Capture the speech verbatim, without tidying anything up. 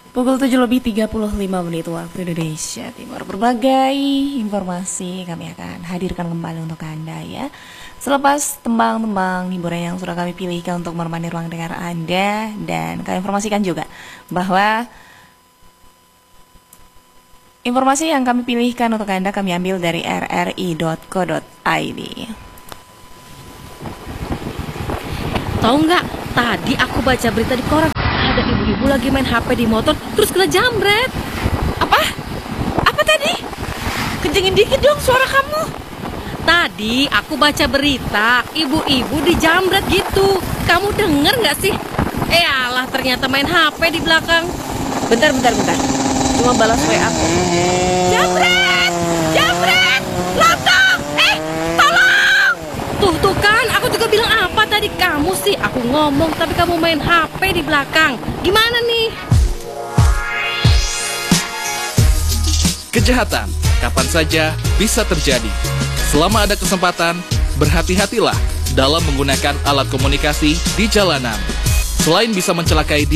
Pukul tujuh lebih tiga puluh lima menit waktu Indonesia Timur. Berbagai informasi kami akan hadirkan kembali untuk Anda ya. Selepas tembang-tembang hiburan yang sudah kami pilihkan untuk menemani ruang dengar Anda. Dan kami informasikan juga bahwa informasi yang kami pilihkan untuk Anda kami ambil dari r r i dot co dot i d. Tahu nggak, tadi aku baca berita di koran. Ada ibu-ibu lagi main H P di motor, terus kena jambret. Apa? Apa tadi? Kencengin dikit dong suara kamu. Tadi aku baca berita, ibu-ibu dijambret gitu. Kamu denger nggak sih? Eh alah, ternyata main H P di belakang. Bentar, bentar, bentar. Cuma balas W A aku. Jambret! Jambret! Lontong! Eh, tolong! Tuh, tuh kan, aku juga bilang apa tadi kamu sih? Aku ngomong tapi kamu main H P di belakang. Gimana nih? Kejahatan kapan saja bisa terjadi. Selama ada kesempatan, berhati-hatilah dalam menggunakan alat komunikasi di jalanan. Selain bisa mencelakai diri